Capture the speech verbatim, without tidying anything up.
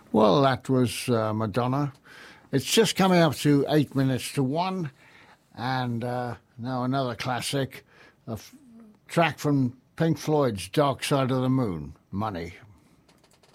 Well, that was uh, Madonna. It's just coming up to eight minutes to one, and uh, now another classic, a f- track from Pink Floyd's Dark Side of the Moon, Money.